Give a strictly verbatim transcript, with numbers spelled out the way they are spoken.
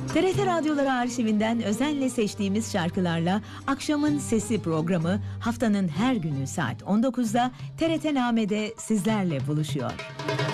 T R T Radyoları arşivinden özenle seçtiğimiz şarkılarla Akşamın Sesi programı haftanın her günü saat on dokuzda T R T Name'de sizlerle buluşuyor.